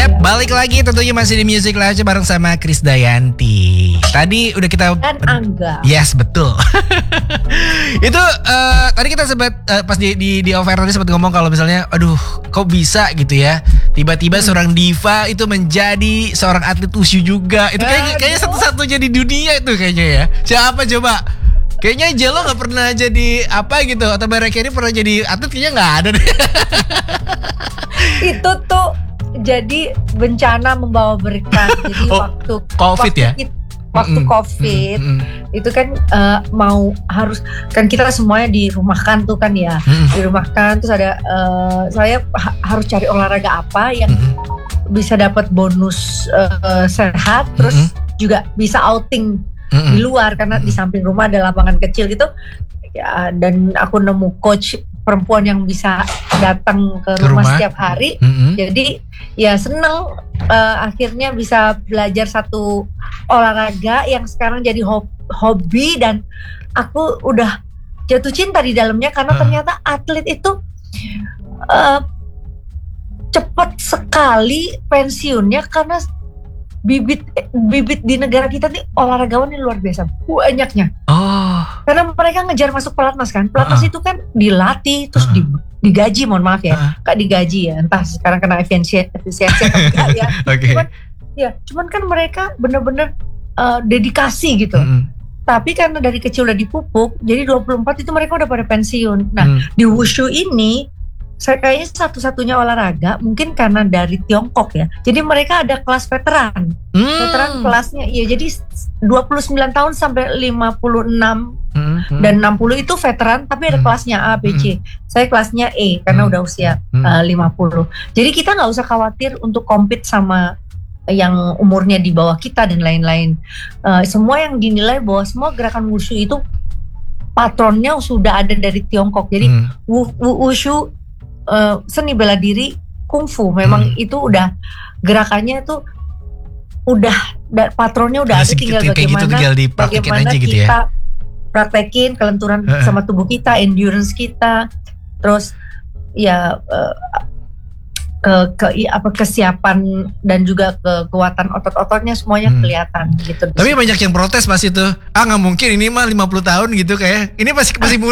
Yap, balik lagi tentunya masih di Music Lounge bareng sama Krisdayanti. Tadi udah kita Dan Angga. Yes, betul. Itu tadi kita sempat pas di offer tadi sempat ngomong kalau misalnya aduh, kok bisa gitu ya. Tiba-tiba seorang diva itu menjadi seorang atlet wushu juga. Itu kayaknya satu-satunya di dunia itu kayaknya ya. Siapa coba? Kayaknya Jello gak pernah jadi apa gitu. Atau Barry Carey pernah jadi atlet, kayaknya gak ada deh. Itu tuh jadi bencana membawa berkah. Jadi waktu COVID ya? Waktu COVID itu kan mau harus kan kita semuanya dirumahkan tuh kan ya. Dirumahkan terus ada saya harus cari olahraga apa yang bisa dapat bonus sehat, terus juga bisa outing di luar karena di samping rumah ada lapangan kecil gitu ya, dan aku nemu coach perempuan yang bisa datang ke rumah setiap hari. Jadi ya seneng akhirnya bisa belajar satu olahraga yang sekarang jadi hobi, dan aku udah jatuh cinta di dalamnya karena ternyata atlet itu cepat sekali pensiunnya karena bibit di negara kita nih olahragawan ini luar biasa banyaknya. Karena mereka ngejar masuk pelatnas kan. Pelatnas itu kan dilatih terus digaji, mohon maaf ya, gak digaji ya. Entah sekarang kena efisiensi atau enggak ya. Cuman kan mereka bener-bener dedikasi gitu. Tapi karena dari kecil udah dipupuk, jadi 24 itu mereka udah pada pensiun. Nah, di wushu ini saya kayaknya satu-satunya olahraga mungkin karena dari Tiongkok ya. Jadi mereka ada kelas veteran. Veteran kelasnya ya, jadi 29 tahun sampai 56 dan 60 itu veteran, tapi ada kelasnya A, B, C. Saya kelasnya E karena udah usia 50. Jadi kita nggak usah khawatir untuk compete sama yang umurnya di bawah kita dan lain-lain. Semua yang dinilai bahwa semua gerakan wushu itu patronnya sudah ada dari Tiongkok. Jadi wushu seni bela diri kungfu memang itu udah gerakannya tuh udah patronnya udah ada, tinggal bagaimana aja gitu kita ya. Praktekin kelenturan sama tubuh kita, endurance kita, terus ya kesiapan dan juga kekuatan otot-ototnya semuanya kelihatan gitu. Tapi banyak yang protes pas itu. Nggak mungkin ini mah 50 tahun gitu kayak. Ini masih